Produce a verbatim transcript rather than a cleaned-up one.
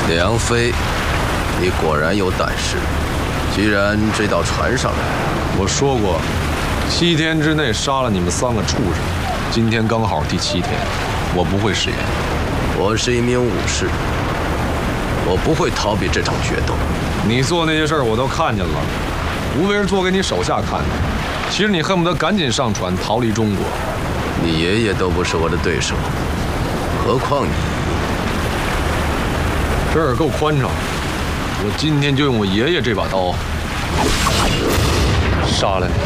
梁飞，你果然有胆识。既然追到船上来， 我说过，七天之内杀了你们三个畜生。今天刚好第七天，我不会食言。 我是一名武士，我不会逃避这场决斗。 你做那些事儿我都看见了，无非是做给你手下看的。其实你恨不得赶紧上船逃离中国。 你爷爷都不是我的对手，何况你？ 这儿够宽敞，我今天就用我爷爷这把刀杀了你。